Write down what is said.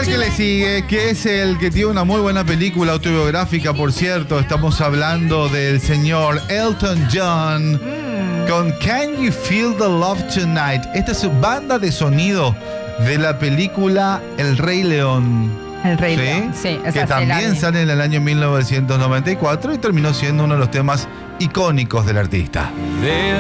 al que le sigue, que es el que tiene una muy buena película autobiográfica, por cierto. Estamos hablando del señor Elton John con Can You Feel the Love Tonight. Esta es su banda de sonido de la película El Rey León. El Rey León, sí. Que también sale en el año 1994 y terminó siendo uno de los temas icónicos del artista.